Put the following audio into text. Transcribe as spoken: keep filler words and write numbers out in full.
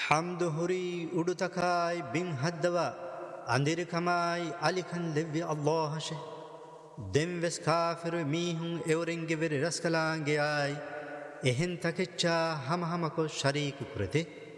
حمد هري أدتكاي بن هدوا أندير كماي أليكن لبي الله شه دم وس كافر ميهن اورنگي ور رسكلانگي آي إهن تكچا هم هم کو شريك كرته